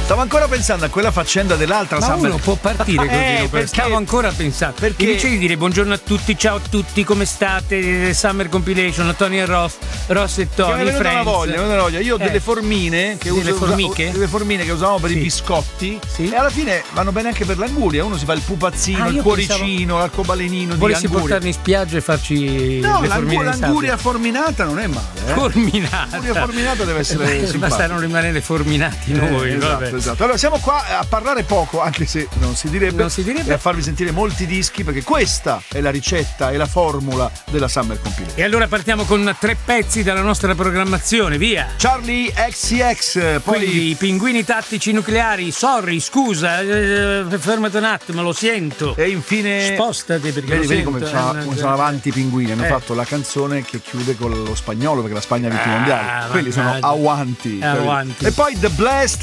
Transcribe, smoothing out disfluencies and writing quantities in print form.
Stavo ancora pensando a quella faccenda dell'altra Ma Summer. uno può partire così, perché- stavo ancora pensando. perché- Invece di dire buongiorno a tutti, ciao a tutti, come state? Summer Compilation, Tony e Ross e Che Tony, mi è venuta una Friends. voglia, mi è venuta una voglia. Io ho delle formine che Delle uso, formiche? delle formine che usavamo per Sì. i biscotti Sì. e alla fine vanno bene anche per l'anguria. Uno si fa il pupazzino, Ah, il io cuoricino, l'arcobalenino di Volessi anguria. portarmi in spiaggia e farci No, le formine di l'anguria sabbia. forminata non è male. Forminata. L'anguria forminata deve essere Basta simpatica. non rimanere forminati noi. vabbè. Esatto. Allora siamo qua a parlare poco, anche se non si direbbe, e a farvi sentire molti dischi, perché questa è la ricetta e la formula della Summer Compilation. E allora partiamo con 3 pezzi dalla nostra programmazione, via! Charlie XCX, poi Quindi i pinguini tattici nucleari, sorry, scusa, fermati un attimo, lo sento. E infine Spostati perché vedi, lo vedi sento. come sono avanti i pinguini. Hanno fatto la canzone che chiude con lo spagnolo, perché la Spagna ha vinto i mondiali. Quelli sono mannaggia. avanti. Avanti. E poi The Blessed